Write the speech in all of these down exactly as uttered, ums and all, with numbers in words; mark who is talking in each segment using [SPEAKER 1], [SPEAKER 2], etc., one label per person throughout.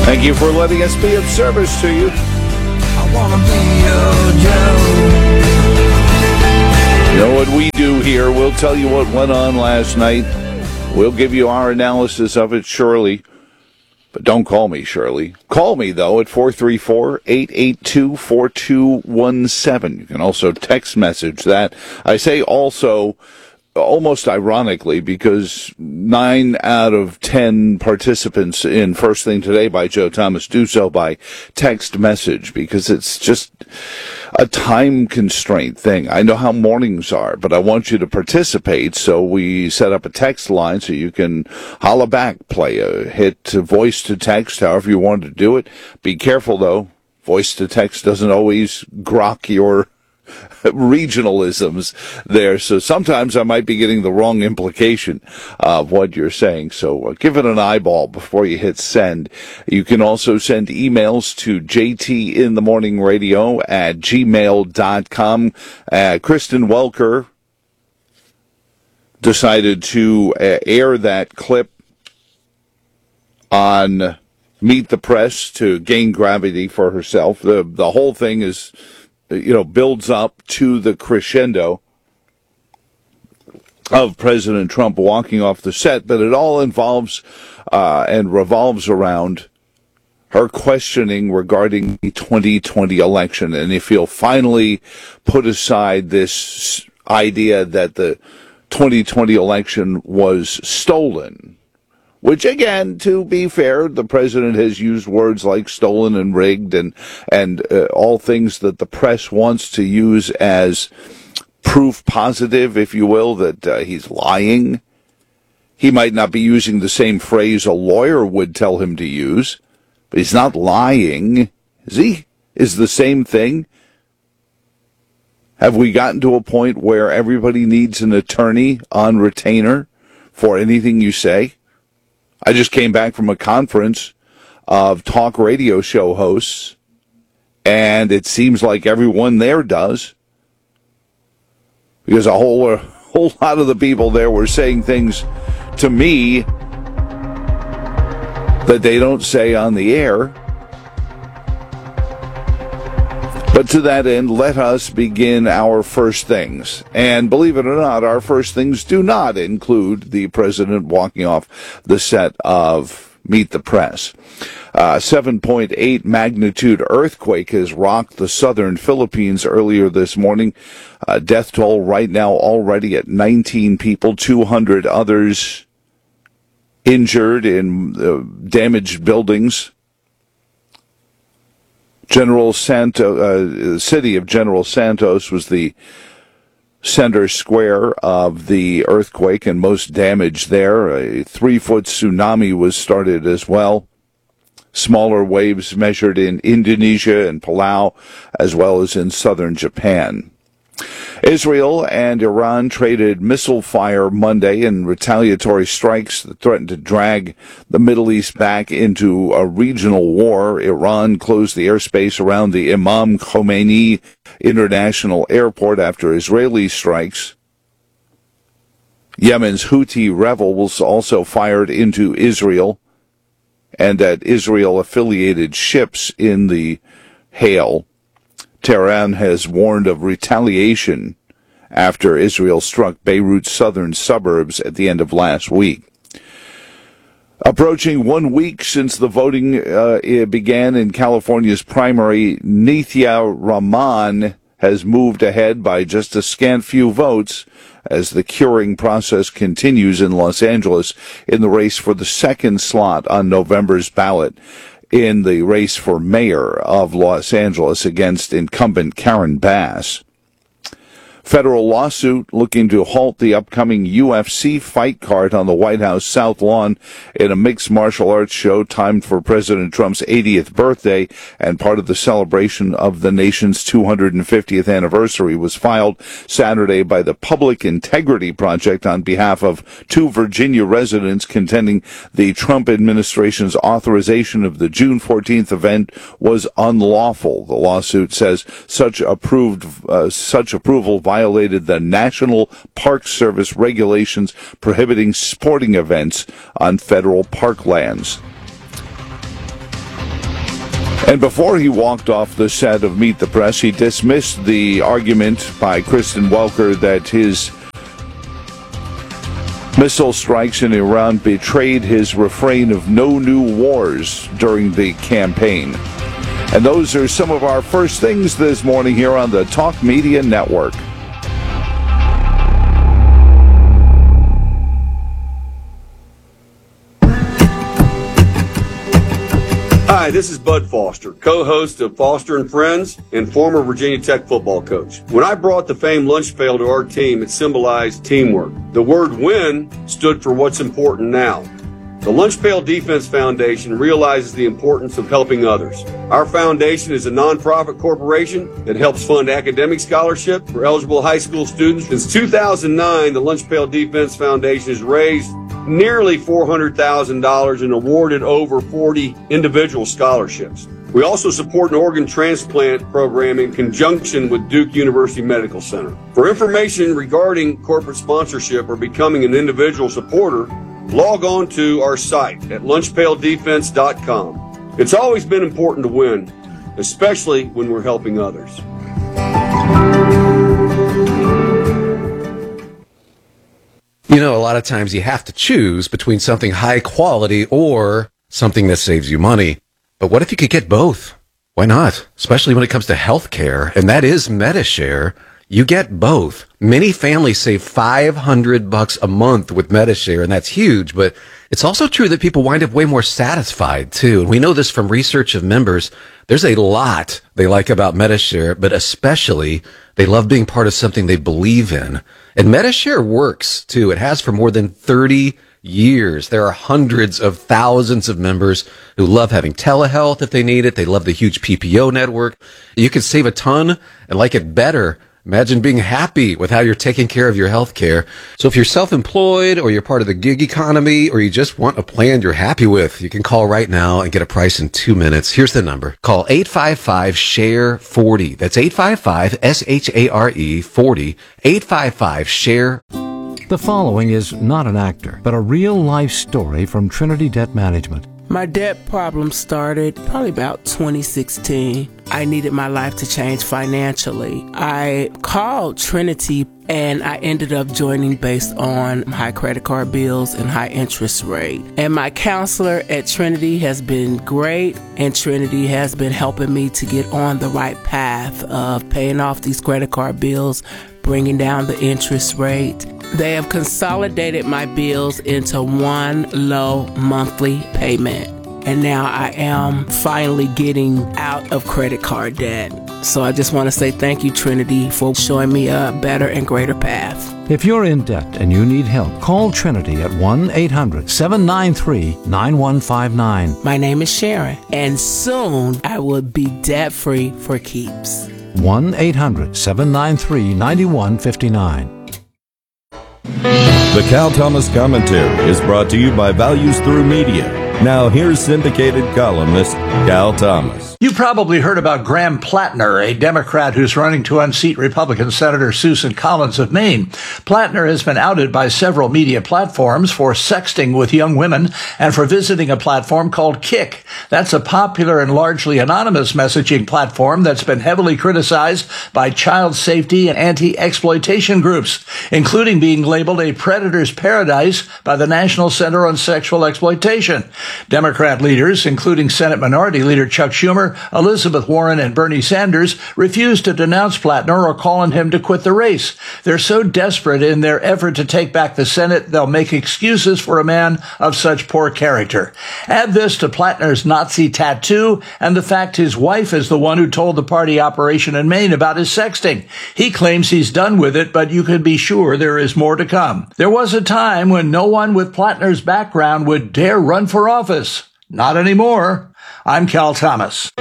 [SPEAKER 1] Thank you for letting us be of service to you.
[SPEAKER 2] I wanna be your Joe.
[SPEAKER 1] You know what we do here? We'll tell you what went on last night. We'll give you our analysis of it, Shirley. But don't call me, Shirley. Call me, though, at four three four, eight eight two, four two one seven. You can also text message that. I say also, almost ironically, because nine out of ten participants in First Thing Today by Joe Thomas do so by text message, because it's just a time constraint thing. I know how mornings are, but I want you to participate, so we set up a text line so you can holla back, play a hit to voice to text, however you want to do it. Be careful, though. Voice to text doesn't always grok your regionalisms there, so sometimes I might be getting the wrong implication of what you're saying, so uh, give it an eyeball before you hit send. You can also send emails to j t in the morning radio at gmail dot com. Uh, Kristen Welker decided to uh, air that clip on Meet the Press to gain gravity for herself. The, the whole thing is, you know, builds up to the crescendo of President Trump walking off the set, but it all involves uh, and revolves around her questioning regarding the twenty twenty election. And if you'll finally put aside this idea that the twenty twenty election was stolen, which, again, to be fair, the president has used words like stolen and rigged and and uh, all things that the press wants to use as proof positive, if you will, that uh, he's lying. He might not be using the same phrase a lawyer would tell him to use, but he's not lying, is he? Is the same thing? Have we gotten to a point where everybody needs an attorney on retainer for anything you say? I just came back from a conference of talk radio show hosts, and it seems like everyone there does, because a whole, a whole lot of the people there were saying things to me that they don't say on the air. But to that end, let us begin our first things. And believe it or not, our first things do not include the president walking off the set of Meet the Press. Uh, seven point eight magnitude earthquake has rocked the southern Philippines earlier this morning. Uh, death toll right now already at nineteen people, two hundred others injured in uh, damaged buildings. General Santos, uh, the city of General Santos was the center square of the earthquake and most damage there. A three-foot tsunami was started as well. Smaller waves measured in Indonesia and Palau, as well as in southern Japan. Israel and Iran traded missile fire Monday in retaliatory strikes that threatened to drag the Middle East back into a regional war. Iran closed the airspace around the Imam Khomeini International Airport after Israeli strikes. Yemen's Houthi rebels also fired into Israel and at Israel-affiliated ships in the hail. Tehran has warned of retaliation after Israel struck Beirut's southern suburbs at the end of last week. Approaching one week since the voting uh, began in California's primary, Nithya Raman has moved ahead by just a scant few votes as the curing process continues in Los Angeles in the race for the second slot on November's ballot in the race for mayor of Los Angeles against incumbent Karen Bass. Federal lawsuit looking to halt the upcoming U F C fight card on the White House South Lawn in a mixed martial arts show timed for President Trump's eightieth birthday and part of the celebration of the nation's two hundred fiftieth anniversary was filed Saturday by the Public Integrity Project on behalf of two Virginia residents contending the Trump administration's authorization of the June fourteenth event was unlawful. The lawsuit says such approved uh, such approval violated violated the National Park Service regulations prohibiting sporting events on federal parklands. And before he walked off the set of Meet the Press, he dismissed the argument by Kristen Welker that his missile strikes in Iran betrayed his refrain of no new wars during the campaign. And those are some of our first things this morning here on the Talk Media Network.
[SPEAKER 3] Hi, this is Bud Foster, co-host of Foster and Friends and former Virginia Tech football coach. When I brought the famed lunch pail to our team, it symbolized teamwork. The word win stood for what's important now. The Lunch Pail Defense Foundation realizes the importance of helping others. Our foundation is a nonprofit corporation that helps fund academic scholarship for eligible high school students. Since two thousand nine, the Lunch Pail Defense Foundation has raised nearly four hundred thousand dollars and awarded over forty individual scholarships. We also support an organ transplant program in conjunction with Duke University Medical Center. For information regarding corporate sponsorship or becoming an individual supporter, log on to our site at lunch pail defense dot com. It's always been important to win, especially when we're helping others.
[SPEAKER 4] You know, a lot of times you have to choose between something high quality or something that saves you money. But what if you could get both? Why not? Especially when it comes to health care, and that is Medi-Share. You get both. Many families save five hundred bucks a month with Medi-Share, and that's huge, but it's also true that people wind up way more satisfied, too. And we know this from research of members. There's a lot they like about Medi-Share, but especially they love being part of something they believe in. And Medi-Share works, too. It has for more than thirty years. There are hundreds of thousands of members who love having telehealth if they need it. They love the huge P P O network. You can save a ton and like it better. Imagine being happy with how you're taking care of your health care. So if you're self-employed or you're part of the gig economy or you just want a plan you're happy with, you can call right now and get a price in two minutes. Here's the number. Call eight five five, S H A R E, forty. That's eight five five, S H A R E, forty. eight five five, S H A R E.
[SPEAKER 5] The following is not an actor, but a real-life story from Trinity Debt Management.
[SPEAKER 6] My debt problem started probably about twenty sixteen. I needed my life to change financially. I called Trinity and I ended up joining based on high credit card bills and high interest rate. And my counselor at Trinity has been great, and Trinity has been helping me to get on the right path of paying off these credit card bills, bringing down the interest rate. They have consolidated my bills into one low monthly payment. And now I am finally getting out of credit card debt. So I just want to say thank you, Trinity, for showing me a better and greater path.
[SPEAKER 5] If you're in debt and you need help, call Trinity at one eight hundred, seven nine three, nine one five nine.
[SPEAKER 6] My name is Sharon, and soon I will be debt-free for keeps.
[SPEAKER 5] one eight hundred, seven nine three, nine one five nine.
[SPEAKER 7] The Cal Thomas Commentary is brought to you by Values Through Media. Now here's syndicated columnist Cal Thomas.
[SPEAKER 8] You probably heard about Graham Plattner, a Democrat who's running to unseat Republican Senator Susan Collins of Maine. Plattner has been outed by several media platforms for sexting with young women and for visiting a platform called Kick. That's a popular and largely anonymous messaging platform that's been heavily criticized by child safety and anti-exploitation groups, including being labeled a predator's paradise by the National Center on Sexual Exploitation. Democrat leaders, including Senate Minority Leader Chuck Schumer, Elizabeth Warren, and Bernie Sanders, refused to denounce Plattner or call on him to quit the race. They're so desperate in their effort to take back the Senate, they'll make excuses for a man of such poor character. Add this to Plattner's Nazi tattoo and the fact his wife is the one who told the party operation in Maine about his sexting. He claims he's done with it, but you can be sure there is more to come. There was a time when no one with Plattner's background would dare run for office. Not anymore. I'm Cal Thomas.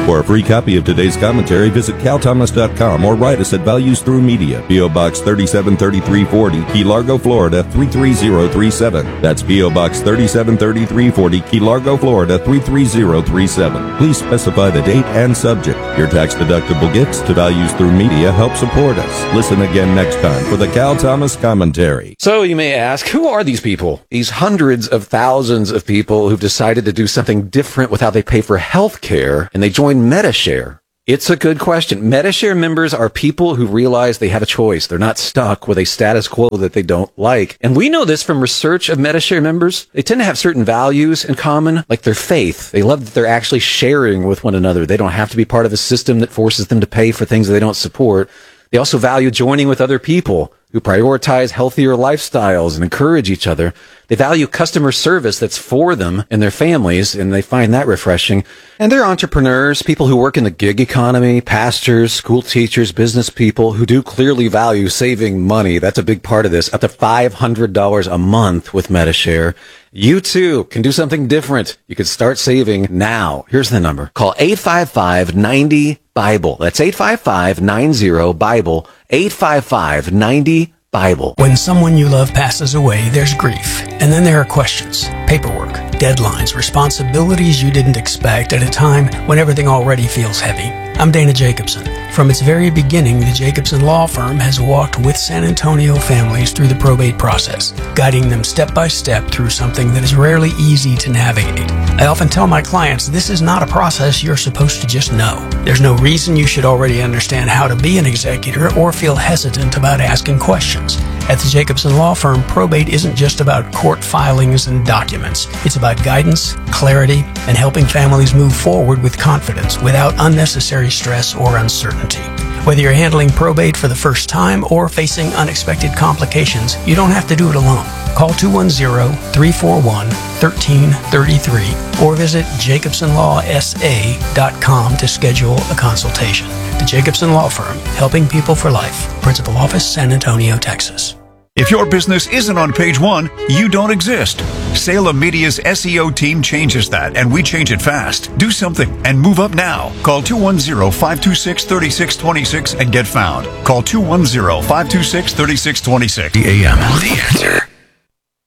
[SPEAKER 7] For a free copy of today's commentary, visit cal thomas dot com or write us at Values Through Media, P O. Box thirty-seven thirty-three forty, Key Largo, Florida three three zero three seven. That's P O. Box thirty-seven thirty-three forty, Key Largo, Florida three three zero three seven. Please specify the date and subject. Your tax-deductible gifts to Values Through Media help support us. Listen again next time for the Cal Thomas Commentary.
[SPEAKER 4] So you may ask, who are these people? These hundreds of thousands of people who've decided to do something different with how they pay for health care, and they join Medi-Share. It's a good question. Medi-Share members are people who realize they have a choice. They're not stuck with a status quo that they don't like. And we know this from research of Medi-Share members. They tend to have certain values in common, like their faith. They love that they're actually sharing with one another. They don't have to be part of a system that forces them to pay for things that they don't support. They also value joining with other people who prioritize healthier lifestyles and encourage each other. They value customer service that's for them and their families, and they find that refreshing. And they're entrepreneurs, people who work in the gig economy, pastors, school teachers, business people who do clearly value saving money. That's a big part of this. Up to five hundred dollars a month with Medi-Share. You too can do something different. You can start saving now. Here's the number. Call eight five five, nine zero, Bible. That's eight five five, nine zero, Bible. eight five five, nine zero, Bible.
[SPEAKER 9] When someone you love passes away, there's grief. And then there are questions, paperwork, deadlines, responsibilities you didn't expect at a time when everything already feels heavy. I'm Dana Jacobson. From its very beginning, the Jacobson Law Firm has walked with San Antonio families through the probate process, guiding them step by step through something that is rarely easy to navigate. I often tell my clients this is not a process you're supposed to just know. There's no reason you should already understand how to be an executor or feel hesitant about asking questions. At the Jacobson Law Firm, probate isn't just about court filings and documents. It's about guidance, clarity, and helping families move forward with confidence without unnecessary stress or uncertainty. Whether you're handling probate for the first time or facing unexpected complications, you don't have to do it alone. Call two one zero, three four one, one three three three or visit jacobson law s a dot com to schedule a consultation. The Jacobson Law Firm, helping people for life. Principal Office, San Antonio, Texas.
[SPEAKER 10] If your business isn't on page one, you don't exist. Salem Media's S E O team changes that, and we change it fast. Do something and move up now. Call two one zero, five two six, three six two six and get found. Call two one zero, five two six, three six two six.
[SPEAKER 5] The A M. The Answer.